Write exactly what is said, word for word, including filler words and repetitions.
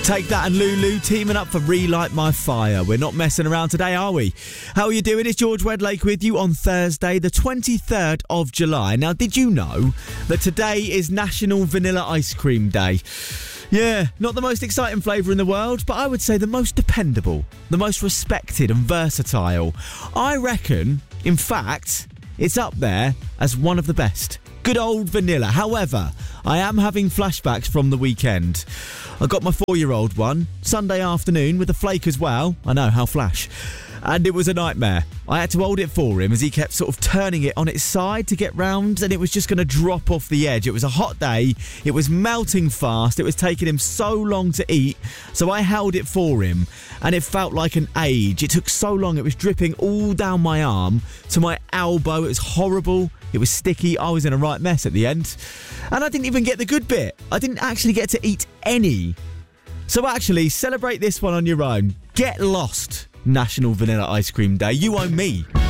Take That and Lulu teaming up for Relight My Fire. We're not messing around today, are we? How are you doing? It's George Wedlake with you on Thursday, the twenty-third of July. Now, did you know that today is National Vanilla Ice Cream Day? Yeah, not the most exciting flavour in the world, but I would say the most dependable, the most respected and versatile. I reckon, in fact, it's up there as one of the best. Good old vanilla. However, I am having flashbacks from the weekend. I got my four-year-old one, Sunday afternoon, with a flake as well. I know, how flash. And it was a nightmare. I had to hold it for him as he kept sort of turning it on its side to get round, and it was just going to drop off the edge. It was a hot day. It was melting fast. It was taking him so long to eat, so I held it for him, and it felt like an age. It took so long. It was dripping all down my arm to my elbow. It was horrible. It was sticky. I was in a right mess at the end. And I didn't even get the good bit. I didn't actually get to eat any. So actually, celebrate this one on your own. Get lost. National Vanilla Ice Cream Day. You owe me.